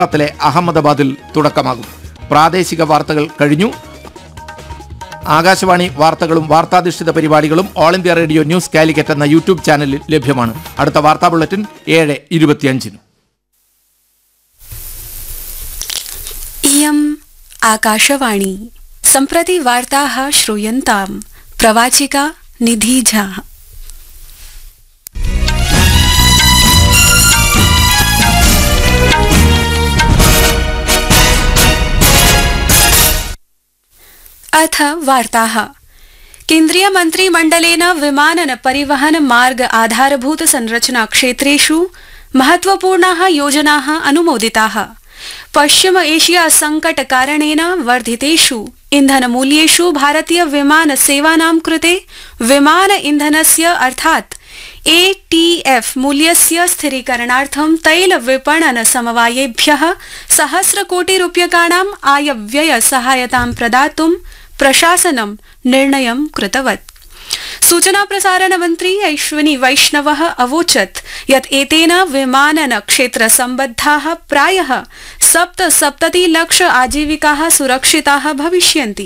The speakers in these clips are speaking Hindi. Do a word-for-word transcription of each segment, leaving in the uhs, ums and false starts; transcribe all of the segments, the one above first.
ത്തിലെ അഹമ്മദാബാദിൽ തുടക്കമാകും. പ്രാദേശിക വാർത്തകൾ കഴിഞ്ഞു. ആകാശവാണി വാർത്തകളും വാർത്താധിഷ്ഠിത പരിപാടികളും all India radio news Calicut എന്ന യൂട്യൂബ് ചാനലിൽ ലഭ്യമാണ്. അടുത്ത വാർത്താ ബുള്ളറ്റിൻ ഏഴ് ഇരുപത്തിയഞ്ചിന്. इयम् आकाशवाणी. सम्प्रति वार्ताः श्रूयन्ताम्. प्रवाचिका निधि झा. अथ वार्ताः. केन्द्रीय मन्त्रिमण्डलेन विमानन परिवहन मार्ग आधारभूत संरचना क्षेत्रेषु महत्वपूर्णाः योजनाः अनुमोदिताः. पश्चिम एशिया संकट कारणेन वर्धितेषु इन्धनमूल्येषु भारतीय विमान सेवानां कृते विमान इन्धनस्य अर्थात् ए टी एफ मूल्यस्य स्थिरीकरणार्थं तैल विपणन समवायेभ्यः सहस्रकोटिरूप्यकाणाम् आयव्यय सहायतां प्रदातुं प्रशासनं निर्णयं कृतवत्. सूचना प्रसारण मंत्री अश्विनी वैष्णवः अवोचत् यत् एतेन विमानन क्षेत्र सम्बद्धाः प्रायः सप्तसप्तति लक्ष आजीविकाः सुरक्षिताः भविष्यन्ति.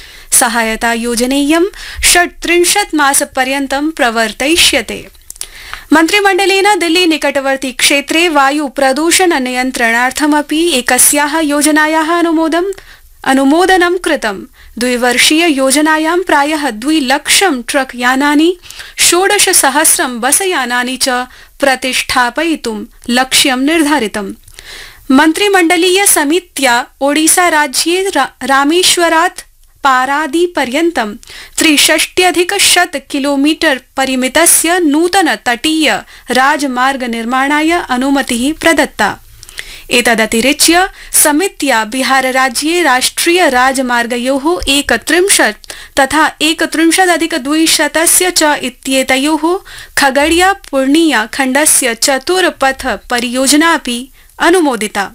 सहायता योजनेयं षट्त्रिंशत् मासपर्यन्तं प्रवर्तयिष्यते. मन्त्रिमण्डलेन दिल्ली निकटवर्ती क्षेत्रे वायु प्रदूषण नियन्त्रणार्थमपि एकस्याः योजनायाः अनुमोदनं अनुमोदनं कृतम्. द्विवर्षीय योजनायां प्रायः द्विलक्षं ट्रक यानानि षोडश सहस्रं बसयानानि च प्रतिष्ठापयितुं लक्ष्यं निर्धारितम्. मन्त्रिमण्डलीय समित्या ओडिसा राज्ये रा, रामेश्वरात् पारादी पर्यन्तं त्रिषष्ट्यधिक शत किलोमीटर परिमितस्य नूतन तटीय राजमार्ग निर्माणाय अनुमतिः प्रदत्ता. एतदतिरिच्य समित्या बिहार राज्ये राष्ट्रिय राजमार्गयोः एकत्रिंशत् तथा एकत्रिंशदधिक द्विशतस्य च इत्येतयोः खगड़िया पूर्णिया खण्डस्य चतुर्पथ परियोजनापि अनुमोदिता.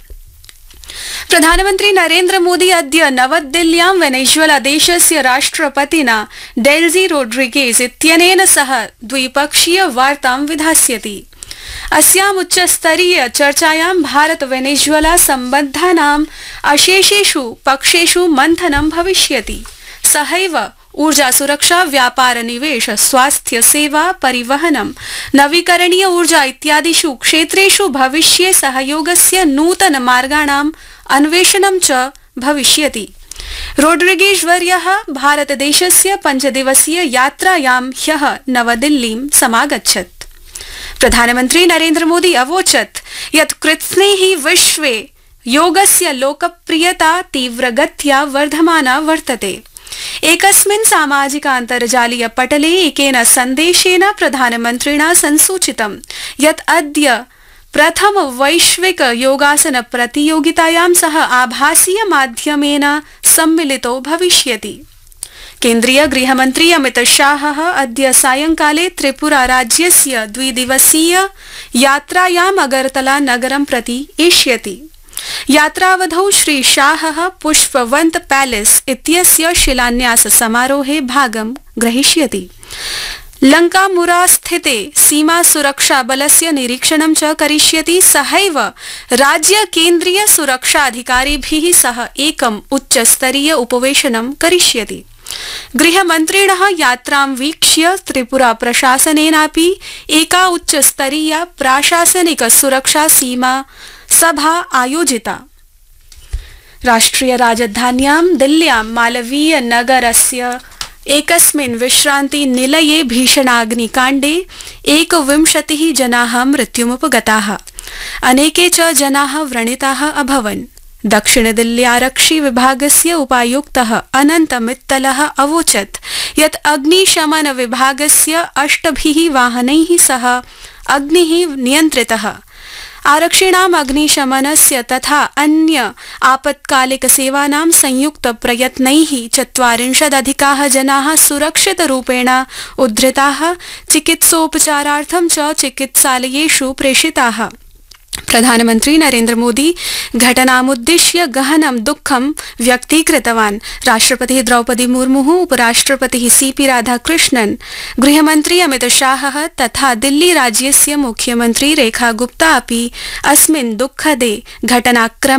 प्रधानमन्त्री नरेन्द्र मोदी अद्य नवदिल्ल्यां वेनेजुएला देशस्य राष्ट्रपतिना डेल्जी रोड्रिगेज इत्यनेन सह द्विपक्षीय वार्तां विधास्यति. अस्याम् उच्चस्तरीय चर्चायां भारत वेनेजुएला सम्बद्धानाम् अशेषेषु पक्षेषु मन्थनं भविष्यति. सहैव ऊर्जा सुरक्षा, व्यापार, निवेश, स्वास्थ्य सेवा, परिवहनं, नवीकरणीय ऊर्जा इत्यादिषु क्षेत्रेषु भविष्ये सहयोगस्य नूतन मार्गाणाम् अन्वेषणं च भविष्यति. रोड्रिगेज वर्यः भारतदेशस्य पञ्चदिवसीय यात्रायां ह्यः नवदिल्लीं समागच्छत्. प्रधानमन्त्री नरेन्द्र मोदी अवोचत् यत् कृत्स्नेहि विश्वे योगस्य लोकप्रियता तीव्रगत्या वर्धमाना वर्तते. एकस्मिन् सामाजिकान्तर्जालीय पटले एकेन सन्देशेन प्रधानमन्त्रिणा संसूचितं यत् अद्य प्रथम वैश्विक योगासन प्रतियोगितायां सह आभासीय माध्यमेन सम्मिलितो भविष्यति. केन्द्रीय गृहमन्त्री अमित शाहः अद्य सायंकाले त्रिपुरा राज्यस्य द्विदिवसीय यात्रायाम् अगरतला नगरं प्रति एष्यति. यात्रावधौ श्री शाहः पुष्पवन्त पैलेस इत्यस्य शिलान्यास समारोहे भागं ग्रहीष्यति. लंकामुरा स्थिते सीमा सुरक्षा बलस्य निरीक्षणं च करिष्यति. सहैव राज्य केन्द्रीय सुरक्षाधिकारिभिः सह एकम् उच्चस्तरीय उपवेशनं करिष्यति. गृहमन्त्रिणः यात्रां वीक्ष्य त्रिपुरा प्रशासनेनापि एका उच्चस्तरीया प्राशासनिक सुरक्षा सीमा सभा आयोजिता. राष्ट्रिय राजधान्यां दिल्ल्यां मालवीय नगरस्य एकस्मिन् विश्रान्ति निलये भीषणाग्निकाण्डे एकविंशतिः जनाः मृत्युमुपगताः. अनेके च जनाः व्रणिताः अभवन्. दक्षिणदिल्ल्यारक्षि विभागस्य उपायुक्तः अनन्त मित्तलः अवोचत् यत् अग्निशमन विभागस्य अष्टभिः वाहनैः सह अग्निः नियन्त्रितः. आरक्षिणाम् अग्निशमनस्य तथा अन्य आपत्कालिक सेवानां संयुक्त प्रयत्नैः चत्वारिंशदधिकाः जनाः सुरक्षितरूपेण उद्धृताः, चिकित्सोपचारार्थं च चिकित्सालयेषु प्रेषिताः. प्रधानमन्त्री नरेन्द्र मोदी घटनामुद्दिश्य गहनं दुःखं व्यक्तीकृतवान्। राष्ट्रपतिः द्रौपदी मुर्मुः, उपराष्ट्रपतिः सीपी राधाकृष्णन्, गृहमन्त्री अमितशाहः तथा दिल्ली राज्यस्य मुख्यमन्त्री रेखा गुप्ता अपि अस्मिन् दुःखदे घटनाक्रमे